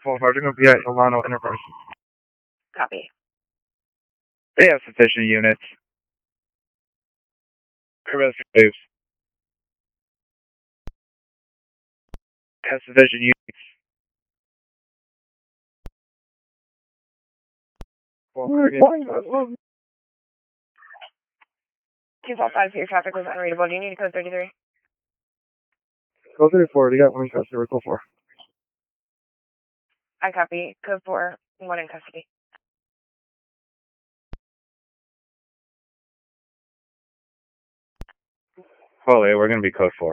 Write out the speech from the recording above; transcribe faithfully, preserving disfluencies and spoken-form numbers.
Boulevard. They're going to be at Ilano Enterprise. Copy. They have sufficient units. Rescue waves. Have sufficient units. two five five, your traffic was unreadable. Do you need a code thirty-three? Code thirty-four, we got one in custody. We're code four. I copy. Code four, one in custody. Holy, we're going to be code four.